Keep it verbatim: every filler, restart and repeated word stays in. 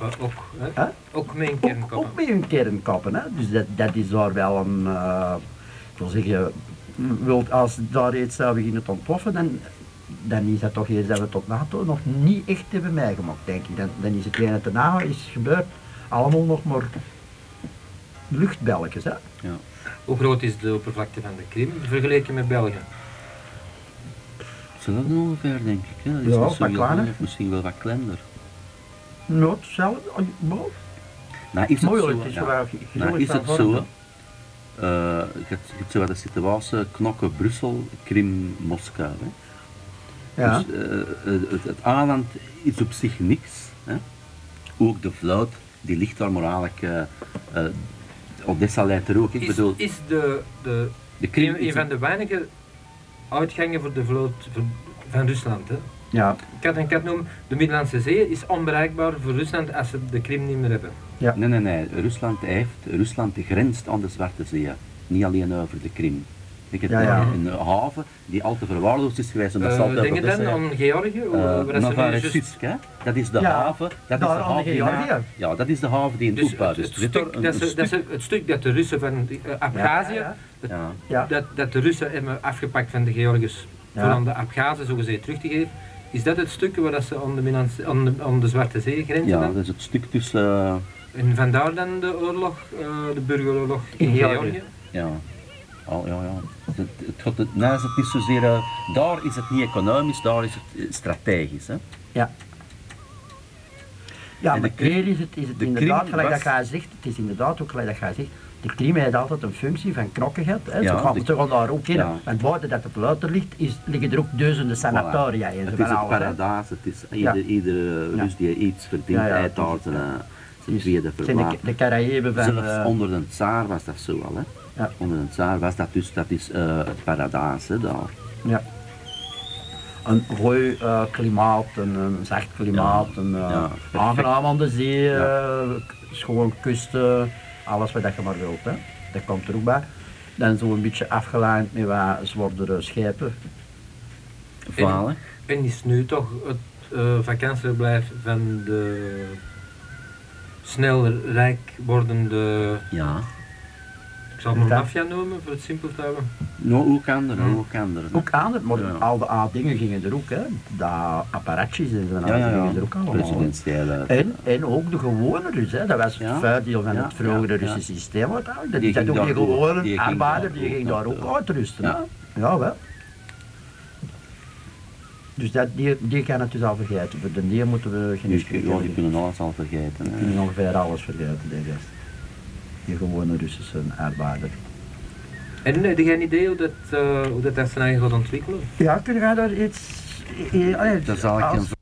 kernkappen ook. Hè? Huh? Ook met een Ook, kernkappen. ook met hun kernkappen, hè. Dus dat, dat is daar wel een, uh, ik wil zeggen, wilt, als daar iets zou beginnen te ontploffen, dan, dan is dat toch iets dat we tot NATO nog niet echt hebben meegemaakt, denk ik. Dan, dan is het ene daarna is gebeurd, allemaal nog maar luchtbelletjes, hè. Ja. Hoe groot is de oppervlakte van de Krim vergeleken met België? Hetzelfde ongeveer, denk ik. Hè. Dat is Ja, niet wat zo heel kleiner. groot, misschien wel wat kleiner. Nou, hetzelfde, maar Nou, is het mooi, zo, het is ja. wel Nou, grillig is van het vorm, zo, hè. uh, je hebt, je hebt zo wat de situatie knokken Brussel, Krim, Moskou. Hè. Ja. Dus uh, het, het eiland is op zich niks. Hè. Ook de vloot, die ligt daar maar eigenlijk, uh, uh, Odessa leidt er ook. Ik Is, bedoel, is de, de, de Krim een, een is van de weinige uitgangen voor de vloot van- van Rusland. Hè? Ja, Kat en kat noemen, de Middellandse Zee is onbereikbaar voor Rusland als ze de Krim niet meer hebben. ja. Nee, nee, nee. Rusland heeft, Rusland grenst aan de Zwarte Zee. Niet alleen over de Krim. Ik heb Ja, ja. een haven die al te verwaarloosd is geweest. Omdat Uh, ze altijd denk je Odessa dan hebben. aan Georgië? Uh, Uh, waar ze nu juist- Novorossiysk, hè? Dat is de Ja, haven. Dat is daar de aan de haven die Georgië. na- Ja, dat is de haven die in Dus opbouw het, is. het, Er zit er stuk, een- dat een ze, dat stuk- ze, het stuk dat de Russen van uh, Abhazie, Ja, ja. Ja. Ja. Dat, dat de Russen hebben afgepakt van de Georgiërs Ja. voor aan de Abhazen zogezegd terug te geven, is dat het stuk waar dat ze aan de, Middellandse- aan de, aan de Zwarte Zee grenzen? Ja, dan? dat is het stuk tussen. uh, En vandaar dan de oorlog, uh, de burgeroorlog in In Georgië. Georgië? ja. Oh, ja, ja. Het, het, gaat het, nou is het niet zozeer. uh, daar is het niet economisch, daar is het uh, strategisch. Hè? Ja. Ja, En maar de Krim- hier is het, is het de inderdaad, Krim gelijk was- dat jij zegt, het is inderdaad ook gelijk dat jij zegt, de Krim heeft altijd een functie van knokken gehad, hè. Ja, Zo gaan de- we toch daar ook in. ja. Want buiten dat het luiter ligt, is, liggen er ook duizenden sanatoria in. Het zo is van het alles, hè. paradaas, het is Ja. ieder, iedere Ja. Rus die iets verdient, Ja, ja, hij het is- taalt zijn, uh, zijn Dus tweede het zijn de, verlaat. de Caraïben van... Zelfs eh, onder de tsaar was dat zo al, hè. Ja. Onder de tsaar was dat dus, dat is uh, het paradaas, hè, daar. ja. Een gooi uh, klimaat, een, een zacht klimaat, Ja. een, uh, Ja, perfect. aangenaam aan de zee, Ja. uh, schoon kusten, alles wat dat je maar wilt. Hè. Dat komt er ook bij. Dan zo een beetje afgeleid met wat zwaardere schepen. Valen. En is nu toch het uh, vakantieverblijf van de snel rijk wordende, Ja. ik zal het maar Dat- maffia noemen voor het simpel te houden. Nou, ook anderen, Ja. ook anderen. Ook aan het, maar Ja. al de A-dingen gingen er ook. Hè. De apparatjes en zo, Ja, ja, ja. gingen er ook allemaal. hè. Presidentiële. En, en ook de gewone Rus, hè. Dat was Ja. het voordeel van Ja, het vroegere ja, ja. Russische systeem. Wat, dat Die die dat ging ook die daar door. gewone Die ging arbeider, daar die ging door. daar ook Ja. uitrusten. Ja. Hè. Ja, wel. Dus dat, die, die kan het dus al vergeten. Voor de die moeten we geen Die, discussie ja, die hebben. kunnen alles al vergeten. Die Hè. kunnen ongeveer alles vergeten, die gast. Die gewone Russische arbeider. En heb jij een idee hoe dat, uh, hoe dat, dat zijn eigen gaat ontwikkelen? Ja, kun jij daar iets... eh, eh, Daar zal ik als een